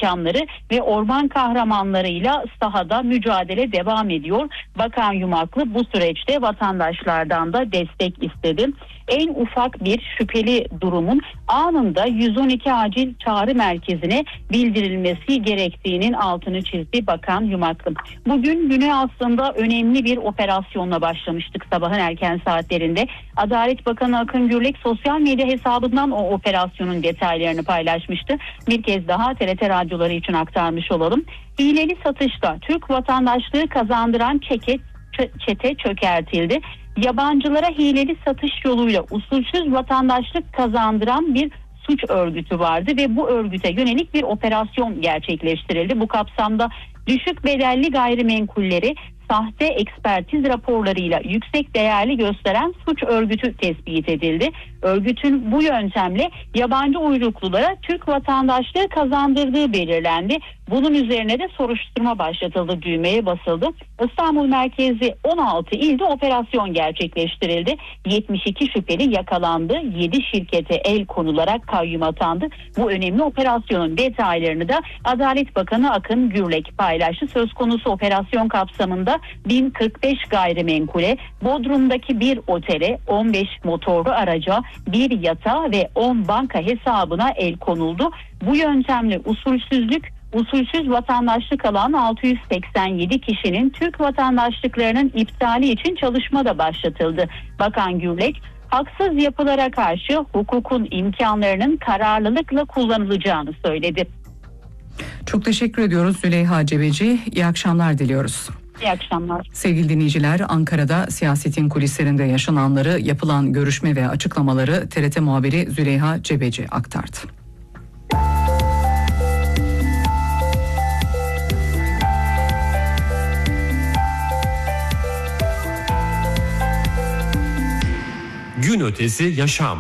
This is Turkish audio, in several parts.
imkanları ve orman kahramanlarıyla sahada mücadele devam ediyor. Bakan Yumaklı bu süreçte vatandaşlardan da destek istedi. En ufak bir şüpheli durumun anında 112 acil çağrı merkezine bildirilmesi gerektiğinin altını çizdi Bakan Yumaklı. Bugün güne aslında önemli bir operasyonla başlamıştık sabahın erken saatlerinde. Adalet Bakanı Akın Gürlek sosyal medya hesabından o operasyonun detaylarını paylaşmıştı. Bir kez daha TRT radyoları için aktarmış olalım. Hileli satışta Türk vatandaşlığı kazandıran çete çökertildi. Yabancılara hileli satış yoluyla usulsüz vatandaşlık kazandıran bir suç örgütü vardı ve bu örgüte yönelik bir operasyon gerçekleştirildi. Bu kapsamda düşük bedelli gayrimenkulleri sahte ekspertiz raporlarıyla yüksek değerli gösteren suç örgütü tespit edildi. Örgütün bu yöntemle yabancı uyruklulara Türk vatandaşlığı kazandırdığı belirlendi. Bunun üzerine de soruşturma başlatıldı, düğmeye basıldı. İstanbul merkezi 16 ilde operasyon gerçekleştirildi. 72 şüpheli yakalandı. 7 şirkete el konularak kayyum atandı. Bu önemli operasyonun detaylarını da Adalet Bakanı Akın Gürlek paylaştı. Söz konusu operasyon kapsamında 1045 gayrimenkule, Bodrum'daki bir otele, 15 motorlu araca, bir yatağa ve 10 banka hesabına el konuldu. Bu yöntemle usulsüz vatandaşlık alan 687 kişinin Türk vatandaşlıklarının iptali için çalışma da başlatıldı. Bakan Gürlek, haksız yapılara karşı hukukun imkanlarının kararlılıkla kullanılacağını söyledi. Çok teşekkür ediyoruz Züleyha Cebeci. İyi akşamlar diliyoruz. İyi akşamlar. Sevgili dinleyiciler, Ankara'da siyasetin kulislerinde yaşananları, yapılan görüşme ve açıklamaları TRT muhabiri Züleyha Cebeci aktardı. Gün ötesi yaşam.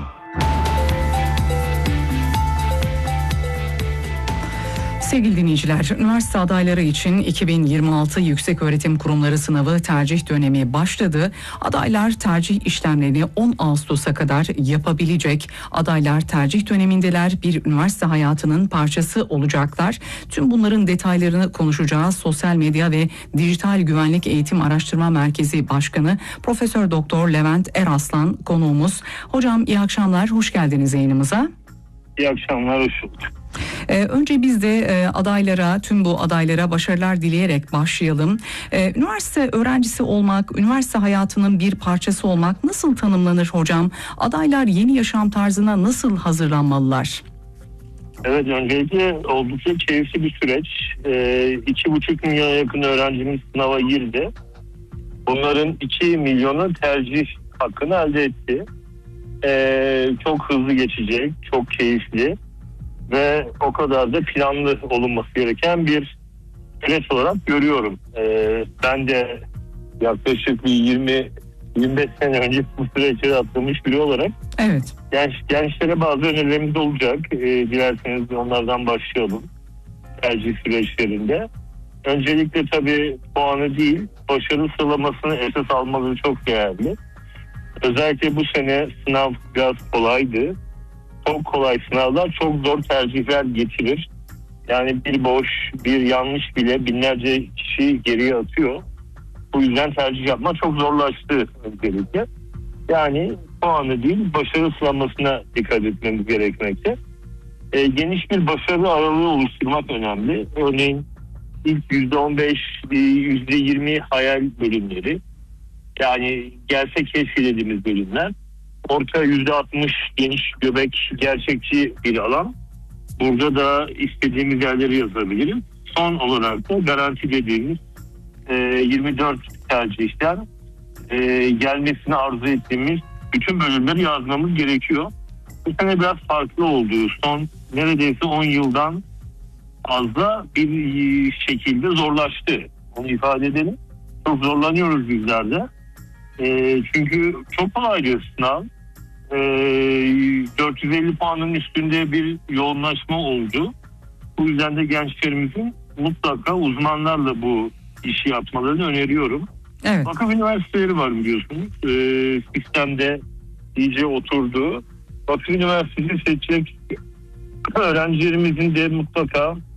Sevgili dinleyiciler, üniversite adayları için 2026 Yükseköğretim Kurumları sınavı tercih dönemi başladı. Adaylar tercih işlemlerini 10 Ağustos'a kadar yapabilecek. Adaylar tercih dönemindeler, bir üniversite hayatının parçası olacaklar. Tüm bunların detaylarını konuşacağız. Sosyal Medya ve Dijital Güvenlik Eğitim Araştırma Merkezi Başkanı Profesör Doktor Levent Eraslan konuğumuz. Hocam iyi akşamlar, hoş geldiniz yayınımıza. İyi akşamlar, hoş bulduk. Önce biz de tüm bu adaylara başarılar dileyerek başlayalım. Üniversite öğrencisi olmak, üniversite hayatının bir parçası olmak nasıl tanımlanır hocam? Adaylar yeni yaşam tarzına nasıl hazırlanmalılar? Evet, öncelikle oldukça keyifli bir süreç. 2,5 milyona yakın öğrencimiz sınava girdi. Bunların 2 milyonu tercih hakkını elde etti. Çok hızlı geçecek, çok keyifli ve o kadar da planlı olunması gereken bir süreç olarak görüyorum. Ben de yaklaşık bir 20-25 sene önce bu süreçleri atlamış biri olarak evet. Gençlere bazı önerilerimiz olacak. Dilerseniz onlardan başlayalım tercih süreçlerinde. Öncelikle tabii puanı değil, başarı sıralamasını esas almaları çok değerli. Özellikle bu sene sınav biraz kolaydı. Çok kolay sınavlar çok zor tercihler getirir. Yani bir boş, bir yanlış bile binlerce kişi geriye atıyor. Bu yüzden tercih yapmak çok zorlaştı öncelikle. Yani puanı değil, başarı sıralamasına dikkat etmemiz gerekmekte. Geniş bir başarı aralığı oluşturmak önemli. Örneğin ilk %15, %20 hayal bölümleri. Yani gelse keşke dediğimiz bölümler. Orta %60 geniş göbek gerçekçi bir alan. Burada da istediğimiz yerleri yazabilirim. Son olarak da garanti dediğimiz 24 tercihten gelmesini arzu ettiğimiz bütün bölümleri yazmamız gerekiyor. Bu sene biraz farklı oldu. Son neredeyse 10 yıldan fazla bir şekilde zorlaştı. Onu ifade edelim. Çok zorlanıyoruz bizler de. Çünkü çok kolaydı sınav. 450 puanın üstünde bir yoğunlaşma oldu. Bu yüzden de gençlerimizin mutlaka uzmanlarla bu işi yapmalarını öneriyorum. Evet. Vakıf üniversiteleri var biliyorsunuz. Sistemde iyice oturdu. Vakıf üniversitesi seçecek öğrencilerimizin de mutlaka